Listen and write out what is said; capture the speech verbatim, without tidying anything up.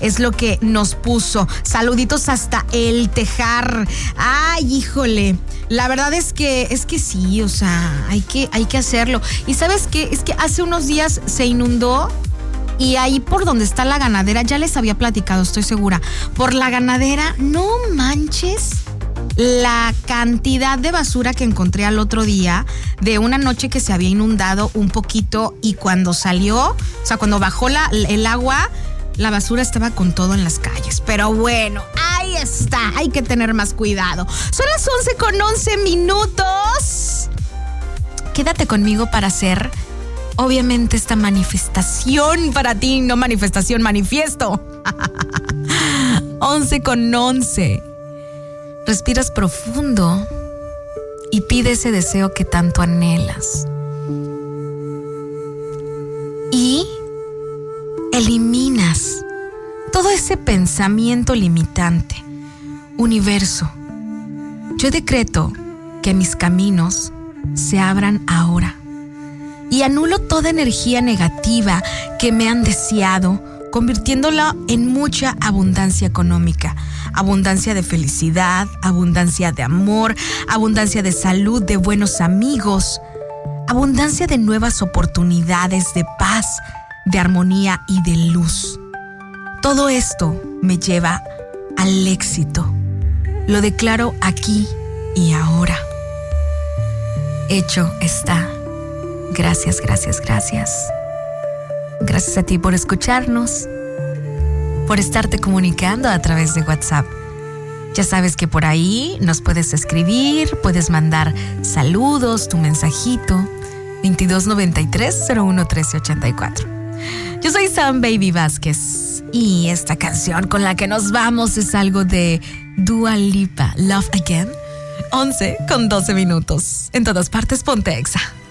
es lo que nos puso. Saluditos hasta El Tejar. Ay, híjole. La verdad es que, es que sí, o sea, hay que, hay que hacerlo. Y ¿sabes qué? Es que hace unos días se inundó y ahí por donde está la ganadera, ya les había platicado, estoy segura. Por la ganadera, no manches la cantidad de basura que encontré al otro día de una noche que se había inundado un poquito y cuando salió, o sea, cuando bajó la, el agua, la basura estaba con todo en las calles. Pero bueno, ahí está, hay que tener más cuidado. Son las once con once minutos. Quédate conmigo para hacer, obviamente, esta manifestación para ti, no manifestación, manifiesto. once con once. Respiras profundo y pide ese deseo que tanto anhelas. Y eliminas todo ese pensamiento limitante. Universo, yo decreto que mis caminos se abran ahora y anulo toda energía negativa que me han deseado, convirtiéndola en mucha abundancia económica, abundancia de felicidad, abundancia de amor, abundancia de salud, de buenos amigos, abundancia de nuevas oportunidades, de paz, de armonía y de luz. Todo esto me lleva al éxito. Lo declaro aquí y ahora. Hecho está. Gracias, gracias, gracias. Gracias a ti por escucharnos, por estarte comunicando a través de WhatsApp. Ya sabes que por ahí nos puedes escribir, puedes mandar saludos, tu mensajito, veintidós noventa y tres cero uno trece ochenta y cuatro. Yo soy Sam Baby Vázquez y esta canción con la que nos vamos es algo de Dua Lipa, Love Again. once con doce minutos. En todas partes, ponte Exa.